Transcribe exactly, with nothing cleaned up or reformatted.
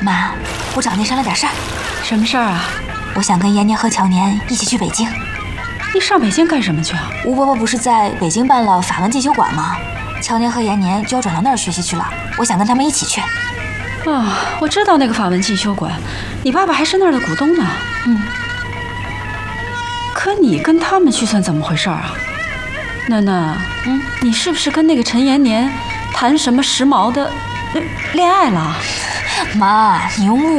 妈，我找您商量点事儿。 什么事儿啊？ 我想跟延年和乔年一起去北京。 你上北京干什么去啊？ 吴伯伯不是在北京办了法文进修馆吗？乔年和延年就要转到那儿学习去了，我想跟他们一起去。 啊，我知道那个法文进修馆，你爸爸还是那儿的股东呢。 嗯。 可你跟他们去算怎么回事啊？娜娜，嗯，你是不是跟那个陈延年谈什么时髦的恋爱了？ 妈，你用误